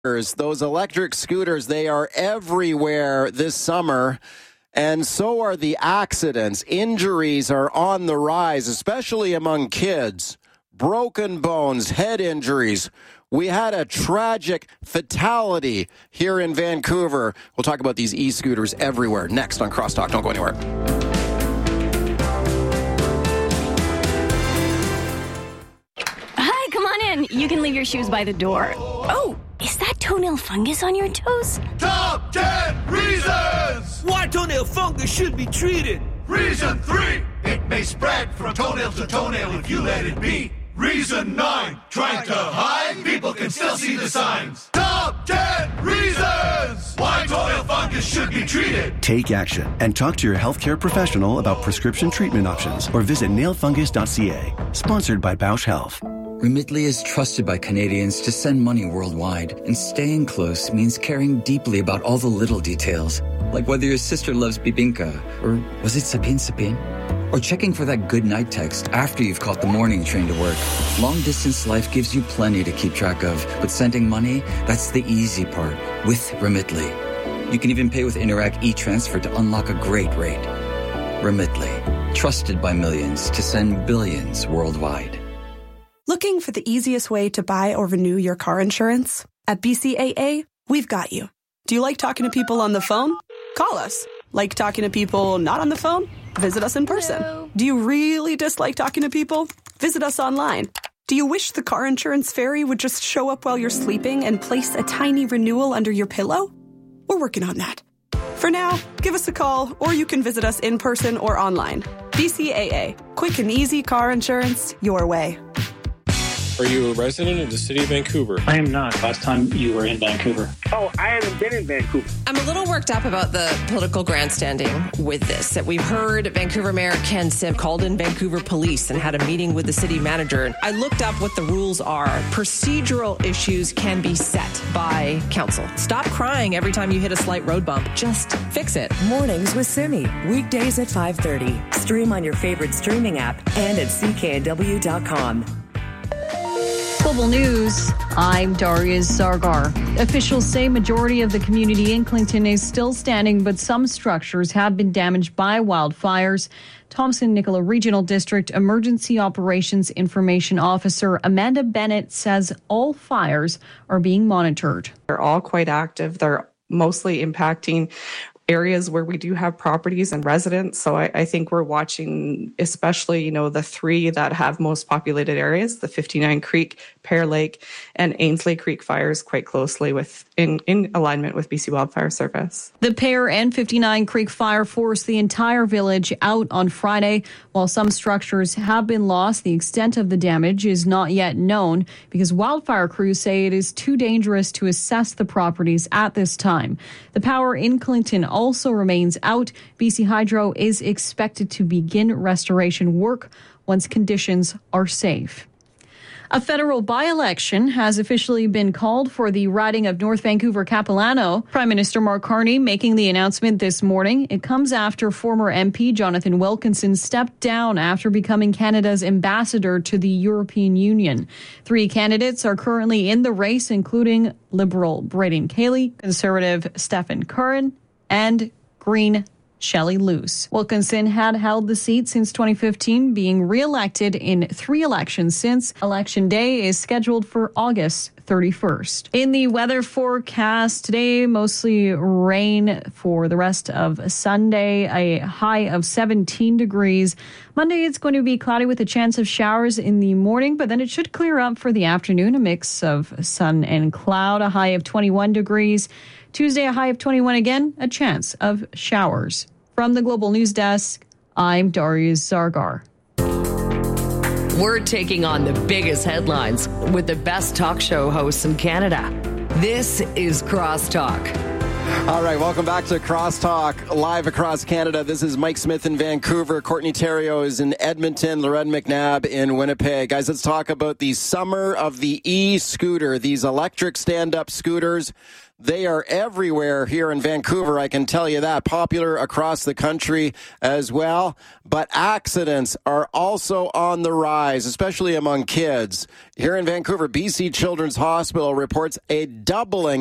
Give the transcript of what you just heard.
Those electric scooters, they are everywhere this summer, and so are the accidents. Injuries are on the rise, especially among kids. Broken bones, head injuries. We had a tragic fatality here in Vancouver. We'll talk about these e-scooters everywhere next on Crosstalk. Don't go anywhere. Hi, come on in. You can leave your shoes by the door. Oh, is that toenail fungus on your toes? Top 10 reasons why toenail fungus should be treated. Reason 3, it may spread from toenail to toenail if you let it be. Reason 9, trying to hide, people can still see the signs. Top 10 reasons why toenail fungus should be treated. Take action and talk to your healthcare professional about prescription treatment options or visit nailfungus.ca. Sponsored by Bausch Health. Remitly is trusted by Canadians to send money worldwide, and staying close means caring deeply about all the little details, like whether your sister loves bibinka, or was it sapin sapin? Or checking for that good night text after you've caught the morning train to work. Long-distance life gives you plenty to keep track of, but sending money, that's the easy part with Remitly. You can even pay with Interac e-Transfer to unlock a great rate. Remitly, trusted by millions to send billions worldwide. Looking for the easiest way to buy or renew your car insurance? At BCAA, we've got you. Do you like talking to people on the phone? Call us. Like talking to people not on the phone? Visit us in person. Hello. Do you really dislike talking to people? Visit us online. Do you wish the car insurance fairy would just show up while you're sleeping and place a tiny renewal under your pillow? We're working on that. For now, give us a call, or you can visit us in person or online. BCAA. Quick and easy car insurance your way. Are you a resident of the city of Vancouver? I am not. Last time you were in Vancouver. Oh, I haven't been in Vancouver. I'm a little worked up about the political grandstanding with this. That we've heard Vancouver Mayor Ken Sim called in Vancouver police and had a meeting with the city manager. I looked up what the rules are. Procedural issues can be set by council. Stop crying every time you hit a slight road bump. Just fix it. Mornings with Simi. Weekdays at 5:30. Stream on your favorite streaming app and at cknw.com. Global News, I'm Darius Zargar. Officials say majority of the community in Clinton is still standing, but some structures have been damaged by wildfires. Thompson-Nicola Regional District Emergency Operations Information Officer Amanda Bennett says all fires are being monitored. They're all quite active. They're mostly impacting areas where we do have properties and residents. So I think we're watching, especially, the three that have most populated areas, the 59 Creek, Pear Lake, and Ainsley Creek fires quite closely in alignment with BC Wildfire Service. The Pear and 59 Creek fire forced the entire village out on Friday. While some structures have been lost, the extent of the damage is not yet known because wildfire crews say it is too dangerous to assess the properties at this time. The power in Clinton also remains out. BC Hydro is expected to begin restoration work once conditions are safe. A federal by-election has officially been called for the riding of North Vancouver Capilano. Prime Minister Mark Carney making the announcement this morning. It comes after former MP Jonathan Wilkinson stepped down after becoming Canada's ambassador to the European Union. 3 candidates are currently in the race, including Liberal Braden Cayley, Conservative Stephen Curran, and Green Shelley Luce. Wilkinson had held the seat since 2015, being re-elected in 3 elections since. Election day is scheduled for August 31st. In the weather forecast today, mostly rain for the rest of Sunday, a high of 17 degrees. Monday, it's going to be cloudy with a chance of showers in the morning, but then it should clear up for the afternoon, a mix of sun and cloud, a high of 21 degrees. Tuesday, a high of 21 again, a chance of showers. From the Global News Desk, I'm Darius Zargar. We're taking on the biggest headlines with the best talk show hosts in Canada. This is Crosstalk All right, welcome back to Crosstalk, live across Canada. This is Mike Smith in Vancouver. Courtney Theriault is in Edmonton. Loren McNabb in Winnipeg. Guys, let's talk about the summer of the e-scooter, these electric stand-up scooters. They are everywhere here in Vancouver, I can tell you that. Popular across the country as well. But accidents are also on the rise, especially among kids. Here in Vancouver, BC Children's Hospital reports a doubling